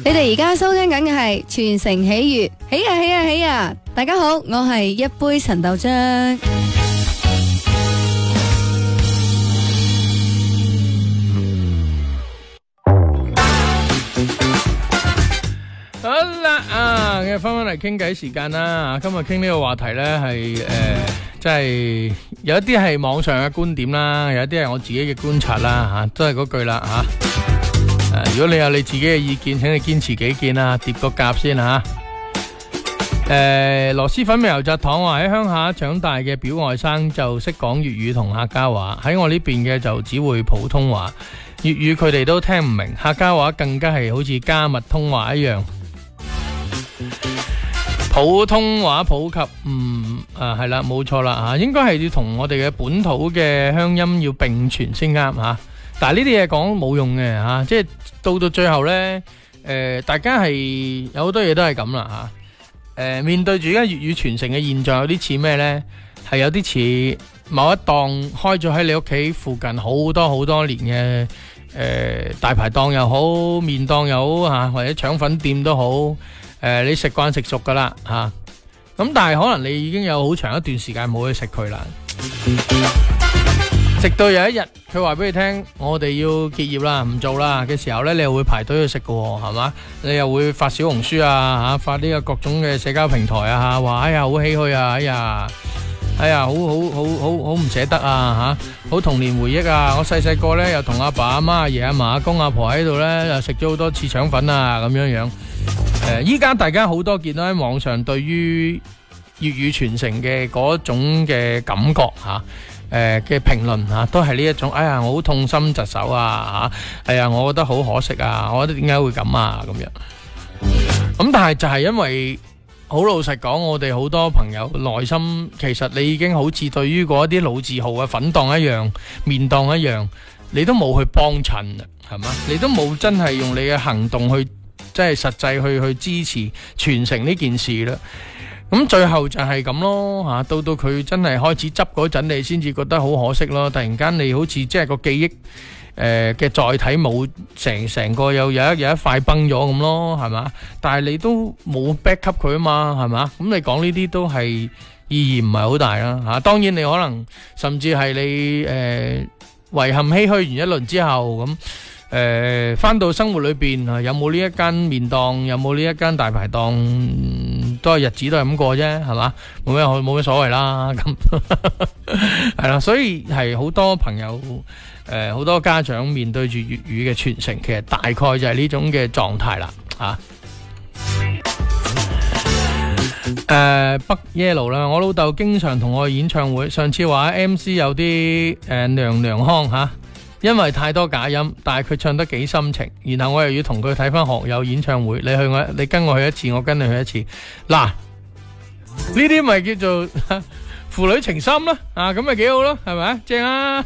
你哋而家收聽緊嘅係全城喜悅，喜啊喜啊喜啊！大家好，我係一杯陳豆漿。 好啦翻返嚟傾偈時間啦。今日傾呢個話題呢係即係有一啲係網上嘅觀點啦，有一啲係我自己嘅觀察啦都係嗰句啦如果你有你自己嘅意見，請你堅持己見啦，疊個夾先螺螄粉味油炸糖話喺鄉下長大嘅表外甥就識講粵語同客家話，喺我呢邊嘅就只會普通話，粵語佢哋都聽唔明，客家話更加係好似加密通話一樣。普通話普及係啦，冇錯啦應該係要同我哋嘅本土嘅鄉音要並存先啱但係呢啲嘢講冇用嘅即係到最後呢大家係有好多嘢都係咁啦面對住而家粵語傳承嘅現象，有啲似咩呢？係有啲似某一檔開咗喺你屋企附近好多年嘅大排檔又好，麵檔又好或者腸粉店都好你食慣食熟噶啦咁但係可能你已經有好長一段時間冇去食佢啦，直到有一日佢話俾你聽我哋要結業啦，唔做啦嘅時候呢，你又會排隊去食噶係嘛？你又會發小紅書發呢個各種嘅社交平台話哎呀好唏噓哎呀好唔捨得好童年回憶我細細個呢，又同阿爸阿媽阿爺阿嫲阿公阿婆喺度呢，又食咗好多次腸粉咁樣依家大家好多見到喺網上對於粵語傳承嘅嗰種嘅感覺嘅評論都係呢一種，哎呀我好痛心疾首哎呀我覺得好可惜我覺得點解會咁咁樣咁但係就係因為好老實講，我哋好多朋友內心其實你已經好似對於嗰啲老字號嘅粉檔一樣，麵檔一樣，你都冇去幫襯係嘛？你都冇真係用你嘅行動去即係實際去支持傳承呢件事啦。咁最後就係咁咯到佢真係開始執嗰陣，你先至覺得好可惜咯。突然間你好似即係個記憶嘅載體冇成個有一塊崩咗咁咯，係嘛？但係你都冇 back up 佢啊嘛，係嘛？咁你講呢啲都係意義唔係好大啦當然你可能甚至係你遺憾唏噓完一輪之後咁。翻到生活裏邊有冇呢一間麵檔，有冇呢一間大排檔，都係日子都係咁過啫，係嘛？冇咩所謂啦，咁係啦，所以係好多朋友好多家長面對住粵語嘅傳承，其實大概就係呢種嘅狀態啦北 Yellow 啦，我老豆經常同我去演唱會，上次話 MC 有啲娘娘腔因為太多假音，但係佢唱得幾深情，然後我又要同佢睇翻學友演唱會，你跟我去一次，我跟你去一次，嗱呢啲咪叫做父女情深啦，咁咪幾好咯，係咪正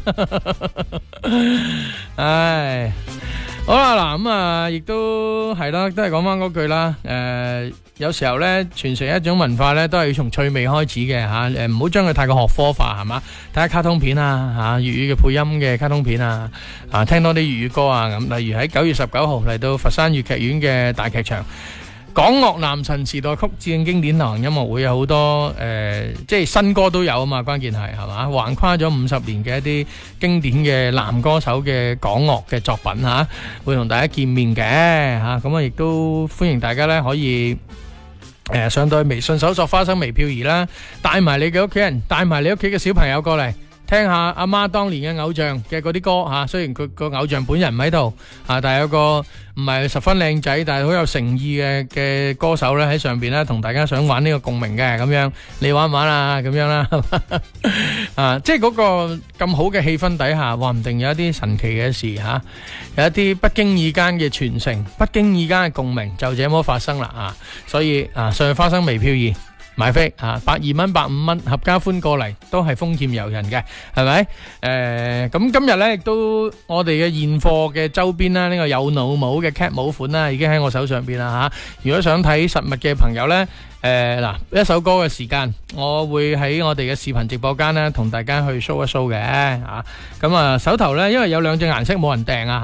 唉，好啦嗱，咁亦都係啦，都係講翻嗰句啦，有時候咧傳承一種文化咧，都係要從趣味開始嘅唔好將佢太過學科化，係嘛？睇下卡通片粵語嘅配音嘅卡通片聽多啲粵語歌咁。例如喺9月19號嚟到佛山粵劇院嘅大劇場，港樂男神時代曲致敬經典流行音樂會，有好多即係新歌都有啊嘛，關鍵係嘛？橫跨咗50年嘅一啲經典嘅男歌手嘅港樂嘅作品會同大家見面嘅咁亦都歡迎大家咧可以上到去微信搜索花生微漂兒啦，帶埋你嘅屋企人，帶埋你屋企嘅小朋友過嚟聽下阿媽當年嘅偶像嘅嗰啲歌雖然佢個偶像本人唔喺度但係有個唔係十分靚仔但係好有誠意嘅歌手咧喺上邊咧同大家想玩呢個共鳴嘅咁樣，你玩唔玩咁樣啦即係嗰個咁好嘅氣氛底下，話唔定有一啲神奇嘅事有一啲不經意間嘅傳承，不經意間嘅共鳴就這麼發生啦所以上去花生微漂兒買飛120蚊150蚊合家歡過嚟都係豐儉由人嘅，係咪？咁今日咧亦都我哋嘅現貨嘅周邊啦，呢個有腦帽嘅 cap 帽款啦，已經喺我手上邊啦如果想睇實物嘅朋友咧，一首歌嘅時間，我會喺我哋嘅視頻直播間咧同大家去 show 一 show 嘅咁手頭咧，因為有兩隻顏色冇人訂